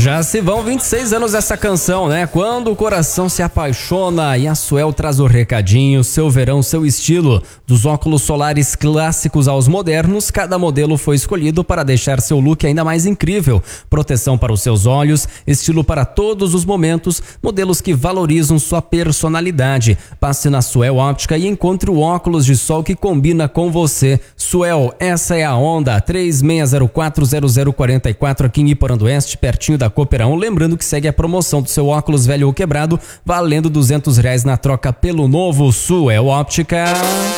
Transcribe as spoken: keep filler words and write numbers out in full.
Já se vão vinte e seis anos dessa canção, né? Quando o coração se apaixona, e a Suel traz o recadinho, seu verão, seu estilo. Dos óculos solares clássicos aos modernos, cada modelo foi escolhido para deixar seu look ainda mais incrível. Proteção para os seus olhos, estilo para todos os momentos, modelos que valorizam sua personalidade. Passe na Suel Óptica e encontre o óculos de sol que combina com você. Suel, essa é a onda. três seis zero quatro zero zero quatro quatro aqui em Iporandueste, pertinho da Cooperão. Lembrando que segue a promoção do seu óculos velho ou quebrado, valendo duzentos reais na troca pelo novo. Suel Óptica.